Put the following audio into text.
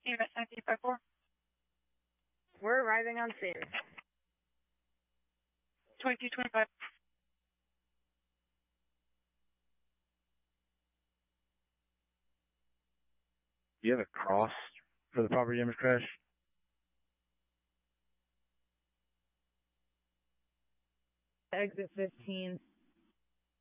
EMS 1954. We're arriving on scene. 2225. Do you have a cross for the property damage crash? Exit 15.